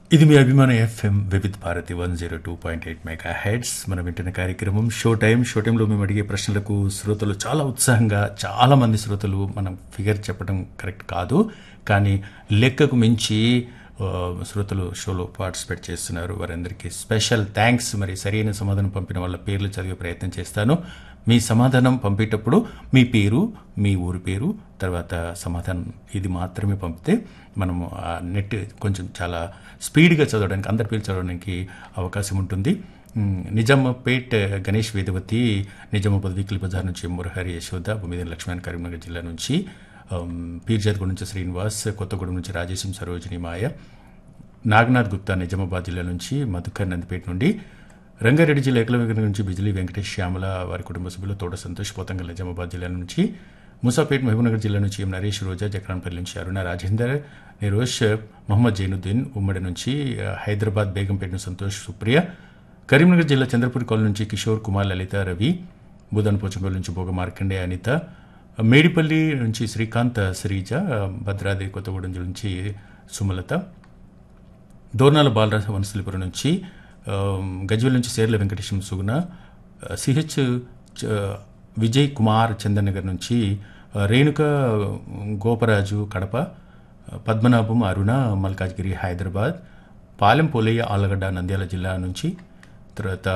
ఇది మీ అభిమాన FM Vividh Bharati 102.8 mega heads. మనం వింటున్న కార్యక్రమం షో టైం. షో టైంలో మేము అడిగే ప్రశ్నలకు శ్రోతలు చాలా ఉత్సాహంగా, చాలా మంది శ్రోతలు మనం ఫిగర్ చెప్పడం కరెక్ట్ కాదు, కానీ లెక్కకు మించి శ్రోతలు షోలో పార్టిసిపేట్ చేస్తున్నారు. వారందరికీ స్పెషల్ థ్యాంక్స్. మరి సరైన సమాధానం పంపిన వాళ్ళ పేర్లు చదివే ప్రయత్నం చేస్తాను. మీ సమాధానం పంపేటప్పుడు మీ పేరు, మీ ఊరి పేరు, తర్వాత సమాధానం ఇది మాత్రమే పంపితే మనము ఆ నెట్ కొంచెం చాలా స్పీడ్గా చదవడానికి, అందరి పేరు చదవడానికి అవకాశం ఉంటుంది. నిజామాపేట్ గణేష్ వేదవతి, నిజామాబాద్ వీక్లీ బజార్ నుంచి మురహరి యశోద, బొమ్మిదేని లక్ష్మణ్ కరీంనగర్ జిల్లా నుంచి, పీర్జాద్గూడ నుంచి శ్రీనివాస్, కొత్తగూడెం నుంచి రాజేశం సరోజిని మాయ, నాగనాథ్ గుప్తా నిజామాబాద్ జిల్లా నుంచి, మధుకర్ నందిపేట నుండి, రంగారెడ్డి జిల్లా ఏకలవ్య నుంచి బిజిలీ వెంకటేష్ శ్యామల వారి కుటుంబ సభ్యులు, తోట సంతోష్ పోతంగల్ నిజామాబాద్ జిల్లా నుంచి, ముసాపేట్ మహబూబ్నగర్ జిల్లా నుంచి ఎం నరేష్, రోజా జక్రాన్పల్లి నుంచి అరుణ రాజేందర్, నిరోష్, మొహమ్మద్ జైనుద్దీన్ ఉమ్మడి నుంచి, హైదరాబాద్ బేగంపేట సంతోష్ సుప్రియ, కరీంనగర్ జిల్లా చంద్రపూర్ కాలనీ నుంచి కిషోర్ కుమార్, లలిత, రవి, బుధన్ పోచంపల్లి నుంచి భోగ మార్కండే అనిత, మేడిపల్లి నుంచి శ్రీకాంత్, శ్రీజ, భద్రాద్రి కొత్తగూడెం నుంచి సుమలత, దోర్నాల బాలరాజ వనస్థలిపురం నుంచి, గజ్వెల్ నుంచి సేర్ల వెంకటేశం సుగుణ, సిహెచ్ విజయ్ కుమార్ చందనగర్ నుంచి, రేణుక గోపరాజు కడప, పద్మనాభం అరుణ మల్కాజ్గిరి హైదరాబాద్, పాలెం పోలయ్య ఆలగడ్డ నంద్యాల జిల్లా నుంచి, తర్వాత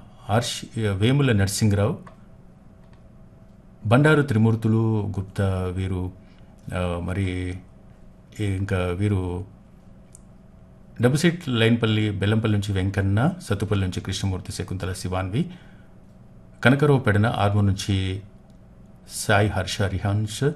వేముల నరసింగరావు, బండారు త్రిమూర్తులు గుప్తా వీరు, మరి ఇంకా వీరు డబుల్ సీట్ లైన్పల్లి బెల్లంపల్లి నుంచి వెంకన్న, సత్తుపల్లి నుంచి కృష్ణమూర్తి, శకుంతల, శివాన్వి, కనకరావు పెడన ఆర్మూర్ నుంచి సాయి హర్ష రిహాన్స్,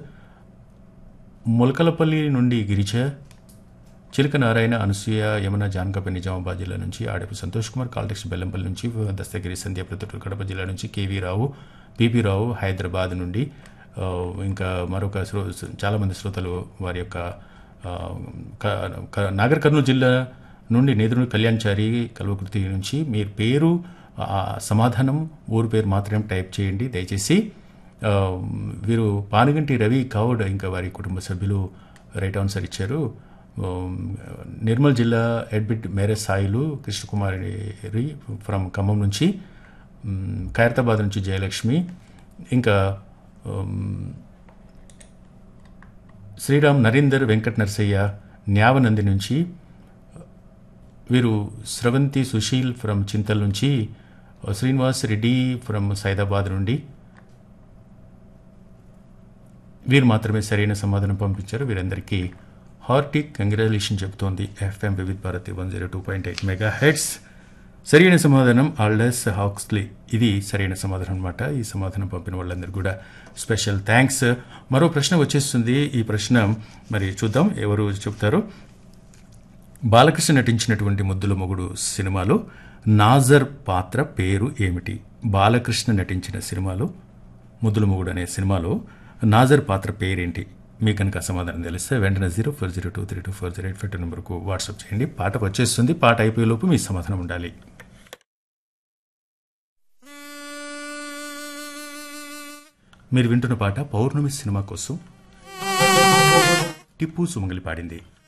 ములకలపల్లి నుండి గిరిజ, చిలక నారాయణ, అనసూయ, యమున, జానకపల్లి నిజామాబాద్ జిల్లా నుంచి, ఆడపు సంతోష్ కుమార్, కాల్టెక్స్ బెల్లంపల్లి నుంచి, దస్తగిరి సంధ్య ప్రొద్దుటూరు కడప జిల్లా నుంచి, కేవీ రావు, పిపి రావు హైదరాబాద్ నుండి, ఇంకా మరొక చాలామంది శ్రోతలు వారి యొక్క నాగర్ కర్నూలు జిల్లా నుండి నేదురు కళ్యాణ్చారి కల్వకుర్తి నుంచి మీ పేరు, సమాధానం, ఊరు పేరు మాత్రమే టైప్ చేయండి దయచేసి. వీరు పానుగంటి రవి కౌడ్ ఇంకా వారి కుటుంబ సభ్యులు రైట్ ఆన్సర్ ఇచ్చారు. నిర్మల్ జిల్లా ఎడ్బిట్ మేరే సాయిలు, కృష్ణకుమారి ఫ్రమ్ ఖమ్మం నుంచి, ఖైరతాబాద్ నుంచి జయలక్ష్మి, ఇంకా శ్రీరామ్, నరేందర్, వెంకట నరసయ్య న్యావనంది నుంచి, వీరు స్రవంతి సుశీల్ ఫ్రమ్ చింతల్ నుంచి, శ్రీనివాస్ రెడ్డి ఫ్రమ్ సైదాబాద్ నుండి, వీరు మాత్రమే సరైన సమాధానం పంపించారు. వీరందరికీ హార్టిక్ కంగ్రాచులేషన్ చెబుతోంది FM Vividh Bharati 102.8 mega heads. సరైన సమాధానం ఆల్డస్ హాక్స్లీ. ఇది సరైన సమాధానం అనమాట. ఈ సమాధానం పంపిన వాళ్ళందరూ కూడా స్పెషల్ థ్యాంక్స్. మరో ప్రశ్న వచ్చేస్తుంది. ఈ ప్రశ్న మరి చూద్దాం ఎవరు చెప్తారో. బాలకృష్ణ నటించినటువంటి ముద్దుల మొగుడు సినిమాలో నాజర్ పాత్ర పేరు ఏమిటి? బాలకృష్ణ నటించిన సినిమాలో ముద్దుల మొగుడు అనే సినిమాలో నాజర్ పాత్ర పేరేంటి? మీకు కనుక సమాధానం తెలిస్తే వెంటనే 0402324085 నెంబర్కు వాట్సాప్ చేయండి. పాట వచ్చేస్తుంది. పాట అయిపోయేలోపు మీ సమాధానం ఉండాలి. మీరు వింటున్న పాట పౌర్ణమి సినిమా కోసం టిప్పు సుమంగలి పాడింది.